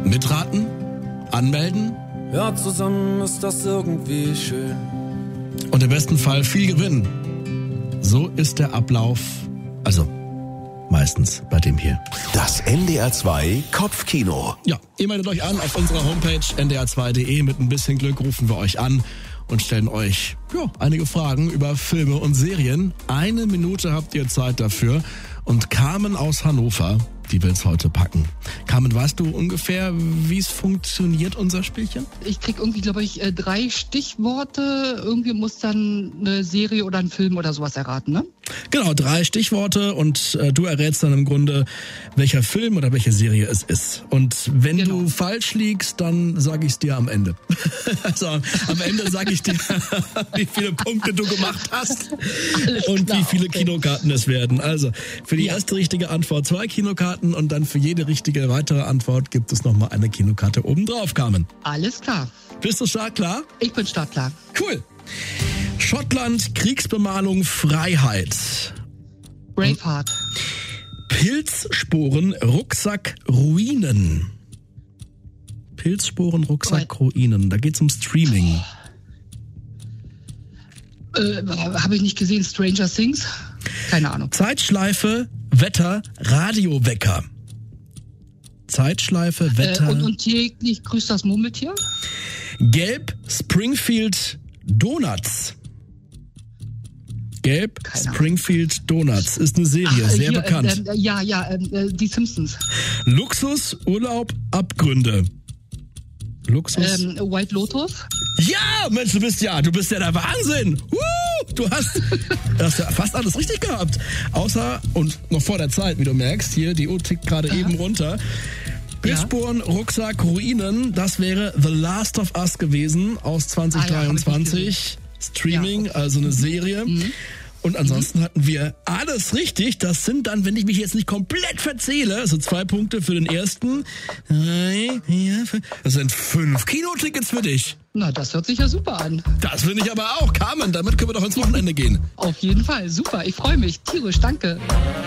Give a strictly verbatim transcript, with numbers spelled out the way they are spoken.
Mitraten? Anmelden? Ja, zusammen ist das irgendwie schön. Und im besten Fall viel Gewinn. So ist der Ablauf, also meistens bei dem hier. Das N D R zwei Kopfkino. Ja, ihr meldet euch an auf unserer Homepage n d r zwei punkt d e. Mit ein bisschen Glück rufen wir euch an und stellen euch ja, einige Fragen über Filme und Serien. Eine Minute habt ihr Zeit dafür. Und Carmen aus Hannover, die will's heute packen. Carmen, weißt du ungefähr, wie es funktioniert, unser Spielchen? Ich krieg irgendwie, glaube ich, drei Stichworte. Irgendwie muss dann eine Serie oder ein Film oder sowas erraten, ne? Genau, drei Stichworte und äh, du errätst dann im Grunde, welcher Film oder welche Serie es ist. Und wenn genau. du falsch liegst, dann sage ich es dir am Ende. Also am Ende sage ich dir, wie viele Punkte du gemacht hast und klar, wie viele okay. Kinokarten es werden. Also für die ja. erste richtige Antwort zwei Kinokarten und dann für jede richtige weitere Antwort gibt es nochmal eine Kinokarte obendrauf, Carmen. Alles klar. Bist du startklar? Ich bin startklar. Cool. Schottland, Kriegsbemalung, Freiheit. Braveheart. Pilzsporen, Rucksack, Ruinen. Pilzsporen, Rucksack, Ruinen. Da geht's um Streaming. Äh, habe ich nicht gesehen, Stranger Things? Keine Ahnung. Zeitschleife, Wetter, Radiowecker. Zeitschleife, Wetter. Äh, und, und täglich grüßt das Murmeltier? Gelb, Springfield, Donuts. Gelb, Keine Springfield Donuts. Ist eine Serie, Ach, sehr hier, bekannt. Äh, äh, ja, ja, äh, die Simpsons. Luxus, Urlaub, Abgründe. Luxus. Ähm, White Lotus. Ja, Mensch, du bist ja, du bist ja der Wahnsinn. Woo, du hast, du hast ja fast alles richtig gehabt. Außer, und noch vor der Zeit, wie du merkst, hier, die Uhr tickt gerade ja. eben runter. Pilzsporen, ja. Rucksack, Ruinen, das wäre The Last of Us gewesen aus zwanzig dreiundzwanzig. Ah, ja, Streaming, ja, okay. also eine Serie. Mhm. Und ansonsten mhm. hatten wir alles richtig. Das sind dann, wenn ich mich jetzt nicht komplett verzähle, also zwei Punkte für den ersten. Drei, vier, fünf. Das sind fünf Kinotickets für dich. Na, das hört sich ja super an. Das finde ich aber auch. Carmen, damit können wir doch ins Wochenende gehen. Auf jeden Fall, super. Ich freue mich. Tierisch, danke.